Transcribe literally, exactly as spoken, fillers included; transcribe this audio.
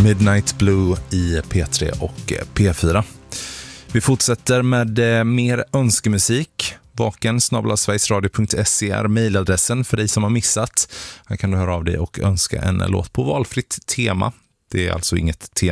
Midnight Blue i P tre och P fyra. Vi fortsätter med eh, mer önskemusik. Vaken snabel-a sverigesradio punkt se är mejladressen för dig som har missat. Här kan du höra av dig och önska en låt på valfritt tema. Det är alltså inget tema